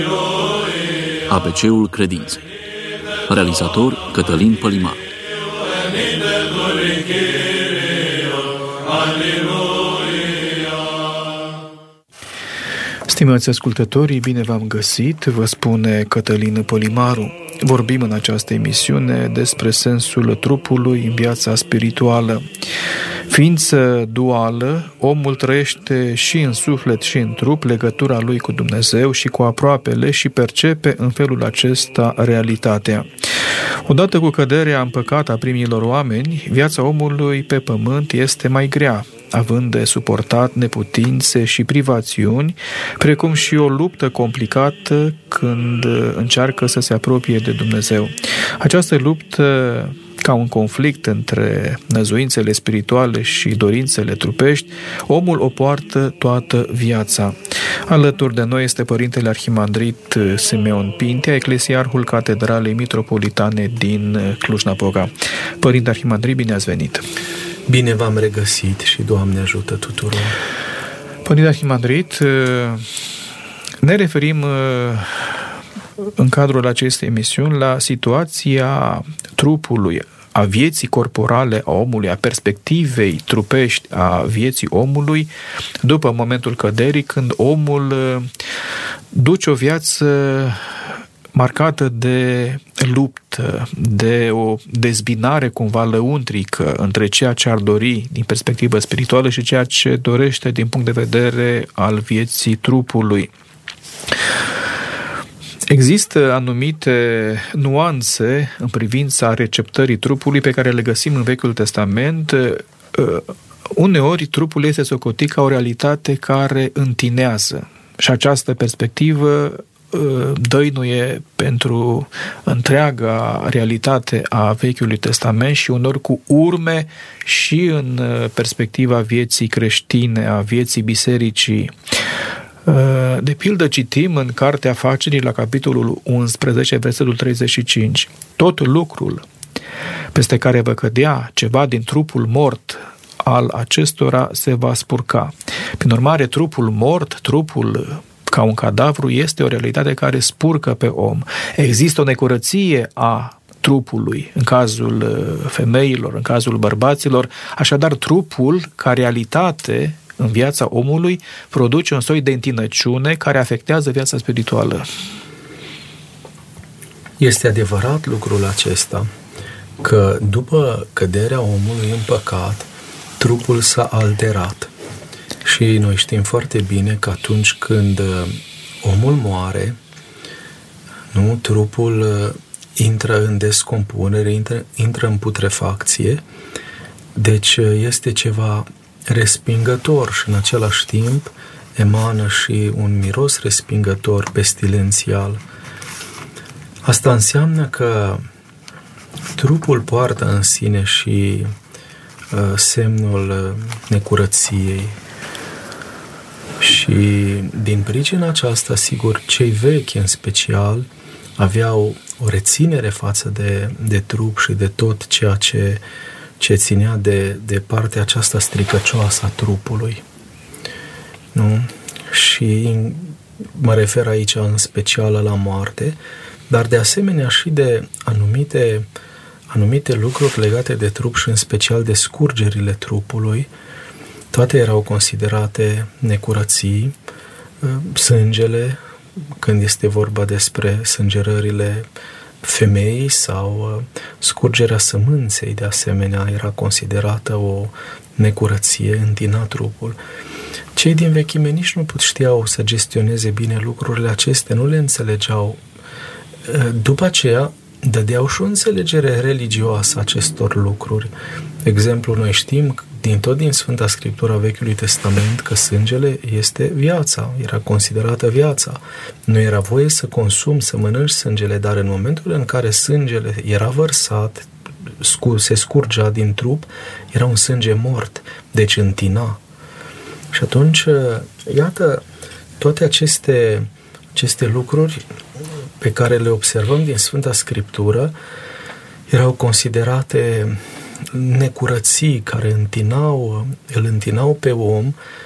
ABC-ul credinței. Realizator Cătălin Pălimar. Stimați ascultătorii, bine v-am găsit, vă spune Cătălin Pălimaru. Vorbim în această emisiune despre sensul trupului în viața spirituală. Ființă duală, omul trăiește și în suflet și în trup legătura lui cu Dumnezeu și cu aproapele și percepe în felul acesta realitatea. Odată cu căderea în păcat a primilor oameni, viața omului pe pământ este mai grea, având de suportat neputințe și privațiuni, precum și o luptă complicată când încearcă să se apropie de Dumnezeu. Această luptă, ca un conflict între năzuințele spirituale și dorințele trupești, omul o poartă toată viața. Alături de noi este Părintele Arhimandrit Simeon Pintea, eclesiarhul Catedralei Mitropolitane din Cluj-Napoca. Părinte Arhimandrit, bine ați venit! Bine v-am regăsit și Doamne ajută tuturor! Părinte Arhimandrit, ne referim în cadrul acestei emisiuni la situația trupului, a vieții corporale a omului, a perspectivei trupești a vieții omului după momentul căderii, când omul duce o viață marcată de luptă, de o dezbinare cumva lăuntrică între ceea ce ar dori din perspectivă spirituală și ceea ce dorește din punct de vedere al vieții trupului. Există anumite nuanțe în privința receptării trupului pe care le găsim în Vechiul Testament. Uneori trupul este socotit ca o realitate care întinează și această perspectivă dăinuie pentru întreaga realitate a Vechiului Testament și uneori cu urme și în perspectiva vieții creștine, a vieții bisericii. De pildă citim în Cartea Afacerii la capitolul 11, versetul 35: tot lucrul peste care vă cădea ceva din trupul mort al acestora se va spurca. Prin urmare, trupul mort, trupul ca un cadavru, este o realitate care spurcă pe om. Există o necurăție a trupului în cazul femeilor, în cazul bărbaților, așadar trupul ca realitate în viața omului produce un soi de întinăciune care afectează viața spirituală. Este adevărat lucrul acesta, că după căderea omului în păcat, trupul s-a alterat. Și noi știm foarte bine că atunci când omul moare, trupul intră în descompunere, intră în putrefacție, deci este ceva respingător și în același timp emană și un miros respingător pestilențial. Asta înseamnă că trupul poartă în sine și semnul necurăției. Și din pricina aceasta, sigur, cei vechi în special aveau o reținere față de trup și de tot ceea ce ținea de partea aceasta stricăcioasă a trupului. Nu? Și mă refer aici în special la moarte, dar de asemenea și de anumite lucruri legate de trup și în special de scurgerile trupului. Toate erau considerate necurății. Sângele, când este vorba despre sângerările femeii sau scurgerea sămânței, de asemenea, era considerată o necurăție, întina trupul. Cei din vechime nici nu știau să gestioneze bine lucrurile acestea, nu le înțelegeau. După aceea, dădeau și o înțelegere religioasă acestor lucruri. De exemplu, noi știm din Sfânta Scriptura Vechiului Testament că sângele este viața, era considerată viața. Nu era voie să consumi, să mănânci sângele, dar în momentul în care sângele era vărsat, se scurgea din trup, era un sânge mort, deci întina. Și atunci, iată, toate aceste lucruri pe care le observăm din Sfânta Scriptură erau considerate necurății care îl întinau pe om